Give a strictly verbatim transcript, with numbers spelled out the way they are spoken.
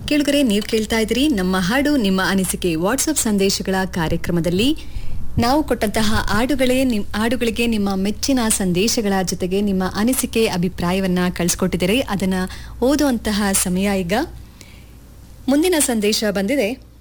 ಕೇಳುಗರೆ, ನೀವು ಕೇಳ್ತಾ ಇದ್ದೀರಿ ನಮ್ಮ ಹಾಡು ನಿಮ್ಮ ಅನಿಸಿಕೆ ವಾಟ್ಸಪ್ ಸಂದೇಶಗಳ ಕಾರ್ಯಕ್ರಮದಲ್ಲಿ. ನಾವು ಕೊಟ್ಟಂತಹ ಹಾಡುಗಳೇ ನಿಮ್ ಹಾಡುಗಳಿಗೆ ನಿಮ್ಮ ಮೆಚ್ಚಿನ ಸಂದೇಶಗಳ ಜೊತೆಗೆ ನಿಮ್ಮ ಅನಿಸಿಕೆ ಅಭಿಪ್ರಾಯವನ್ನ ಕಳಿಸ್ಕೊಟ್ಟಿದ್ದೀರಿ. ಅದನ್ನ ಓದುವಂತಹ ಸಮಯ ಈಗ. ಮುಂದಿನ ಸಂದೇಶ ಬಂದಿದೆ.